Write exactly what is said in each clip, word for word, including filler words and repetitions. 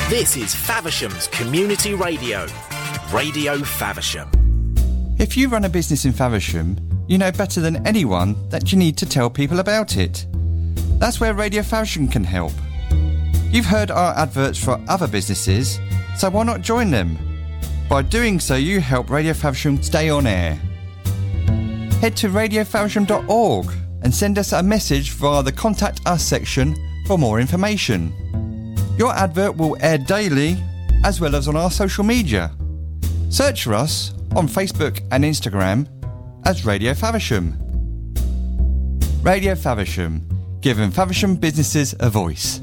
This is Faversham's Community Radio, Radio Faversham. If you run a business in Faversham, you know better than anyone that you need to tell people about it. That's where Radio Faversham can help. You've heard our adverts for other businesses, so why not join them? By doing so, you help Radio Faversham stay on air. Head to radio faversham dot org and send us a message via the Contact Us section for more information. Your advert will air daily as well as on our social media. Search for us on Facebook and Instagram as Radio Faversham. Radio Faversham, giving Faversham businesses a voice.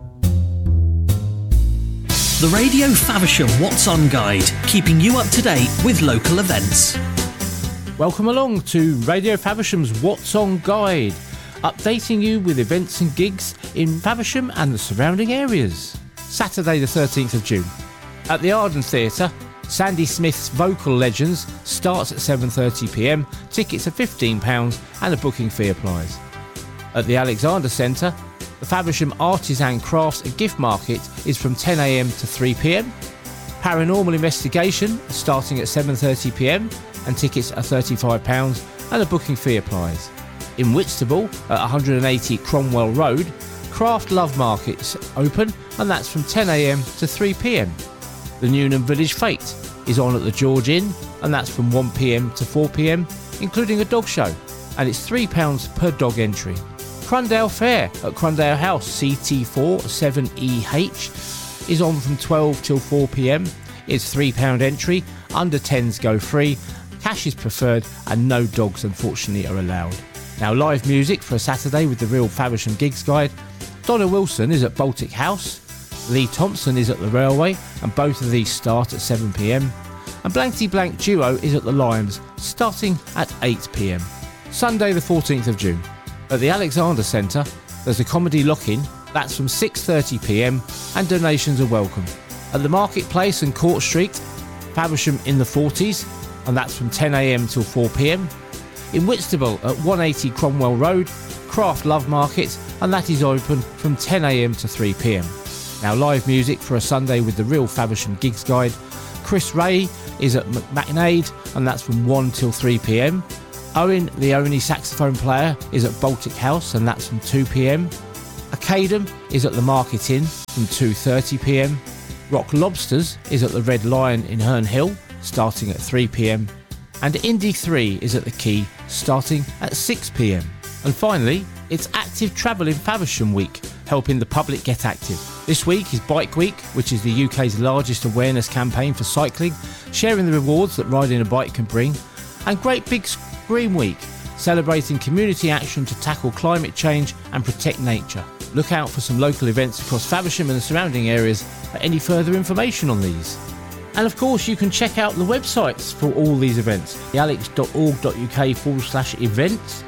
The Radio Faversham What's On Guide, keeping you up to date with local events. Welcome along to Radio Faversham's What's On Guide, updating you with events and gigs in Faversham and the surrounding areas. Saturday the thirteenth of June. At the Arden Theatre, Sandy Smith's Vocal Legends starts at seven thirty p m. Tickets are fifteen pounds and a booking fee applies. At the Alexander Centre, the Faversham Artisan Crafts and Gift Market is from ten a m to three p m. Paranormal Investigation starting at seven thirty p m and tickets are thirty-five pounds and a booking fee applies. In Whitstable at one hundred eighty Cromwell Road, Craft Love Market's open and that's from ten a m to three p m. The Newnham Village Fete is on at the George Inn and that's from one p m to four p m, including a dog show, and it's three pounds per dog entry. Crundale Fair at Crundale House C T four seven E H is on from twelve till four p m. It's three pounds entry, under tens go free, cash is preferred and no dogs unfortunately are allowed. Now live music for a Saturday with the Real Faversham Gigs Guide. Donna Wilson is at Baltic House, Lee Thompson is at the Railway and both of these start at seven p m. And Blankety Blank Duo is at the Lions starting at eight p m. Sunday the fourteenth of June. At the Alexander Centre, there's a comedy lock-in, that's from six thirty p m and donations are welcome. At the Marketplace and Court Street, Faversham in the forties, and that's from ten a m till four p m. In Whitstable at one eighty Cromwell Road, Craft Love Market, and that is open from ten a m to three p m. Now live music for a Sunday with the Real Faversham Gigs Guide. Chris Ray is at McNaid, and that's from one till three p m. Owen, the only saxophone player, is at Baltic House and that's from two p m. Academ is at the Market Inn from two thirty p m. Rock Lobsters is at the Red Lion in Herne Hill starting at three p m. And Indie three is at the Quay starting at six p m. And finally, it's Active Travel in Faversham Week, helping the public get active. This week is Bike Week, which is the U K's largest awareness campaign for cycling, sharing the rewards that riding a bike can bring. And Great Big Green Week, celebrating community action to tackle climate change and protect nature. Look out for some local events across Faversham and the surrounding areas for any further information on these. And of course you can check out the websites for all these events, thealex.org.uk forward slash events,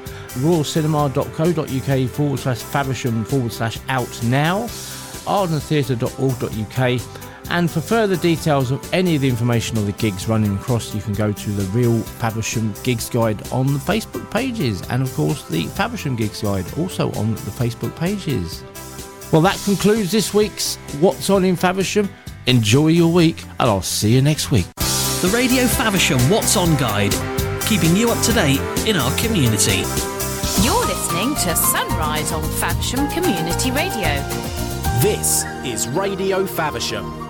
royalcinema.co.uk forward slash Faversham forward slash out now, ardentheatre.org.uk. And for further details of any of the information on the gigs running across, you can go to the Real Faversham Gigs Guide on the Facebook pages, and of course the Faversham Gigs Guide also on the Facebook pages. Well, that concludes this week's What's On in Faversham. Enjoy your week and I'll see you next week. The Radio Faversham What's On Guide, keeping you up to date in our community. You're listening to Sunrise on Faversham Community Radio. This is Radio Faversham.